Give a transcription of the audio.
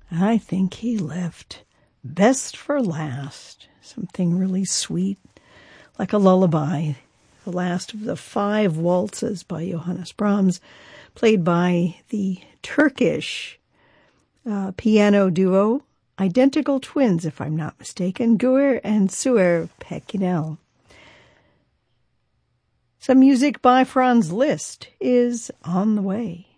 I think he left best for last, something really sweet, like a lullaby, the last of the 5 waltzes by Johannes Brahms, played by the Turkish piano duo, identical twins, if I'm not mistaken, Gur and Suer Pekinel. Some music by Franz Liszt is on the way.